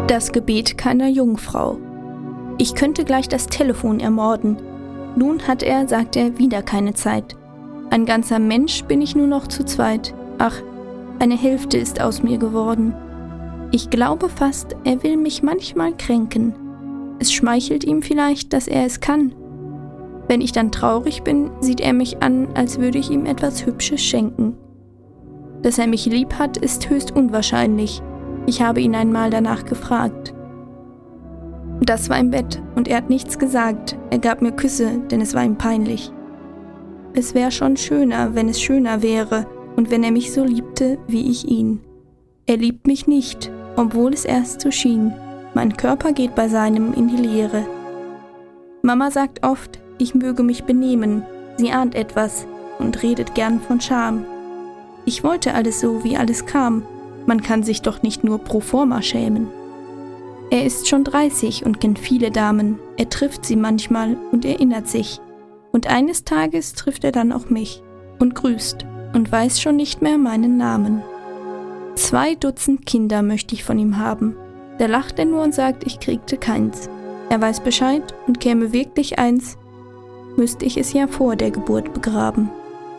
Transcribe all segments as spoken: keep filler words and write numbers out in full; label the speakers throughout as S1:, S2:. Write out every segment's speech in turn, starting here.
S1: Das Gebet keiner Jungfrau. Ich könnte gleich das Telefon ermorden. Nun hat er, sagt er, wieder keine Zeit. Ein ganzer Mensch bin ich nur noch zu zweit. Ach, eine Hälfte ist aus mir geworden. Ich glaube fast, er will mich manchmal kränken. Es schmeichelt ihm vielleicht, dass er es kann. Wenn ich dann traurig bin, sieht er mich an, als würde ich ihm etwas Hübsches schenken. Dass er mich lieb hat, ist höchst unwahrscheinlich. Ich habe ihn einmal danach gefragt. Das war im Bett und er hat nichts gesagt. Er gab mir Küsse, denn es war ihm peinlich. Es wäre schon schöner, wenn es schöner wäre und wenn er mich so liebte, wie ich ihn. Er liebt mich nicht, obwohl es erst so schien. Mein Körper geht bei seinem in die Leere. Mama sagt oft, ich möge mich benehmen. Sie ahnt etwas und redet gern von Scham. Ich wollte alles so, wie alles kam. Man kann sich doch nicht nur pro forma schämen. Er ist schon dreißig und kennt viele Damen. Er trifft sie manchmal und erinnert sich. Und eines Tages trifft er dann auch mich und grüßt und weiß schon nicht mehr meinen Namen. Zwei Dutzend Kinder möchte ich von ihm haben. Da lacht er nur und sagt, ich kriegte keins. Er weiß Bescheid und käme wirklich eins, müsste ich es ja vor der Geburt begraben.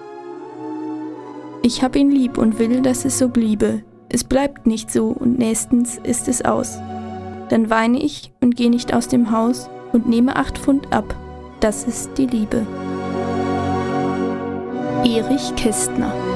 S1: Ich hab ihn lieb und will, dass es so bliebe. Es bleibt nicht so und nächstens ist es aus. Dann weine ich und geh nicht aus dem Haus und nehme acht Pfund ab. Das ist die Liebe. Erich Kästner.